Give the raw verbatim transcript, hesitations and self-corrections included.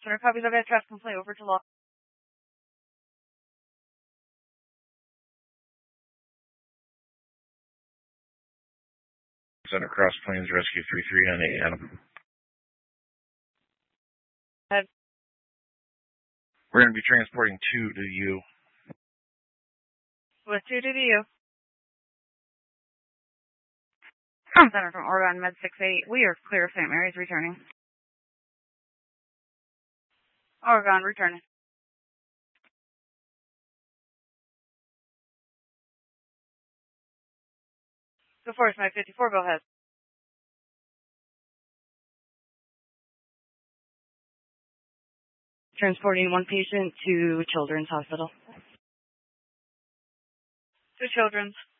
Center, copies of that traffic complaint over to law. Center, Cross Plains Rescue three three nine eight, Adam. Head. We're going to be transporting two to you. With two to you. Center from Oregon Med six eight. We are clear of Saint Mary's returning. Oregon returning. The Force Med fifty-four, go ahead. Transporting one patient to Children's Hospital. To Children's.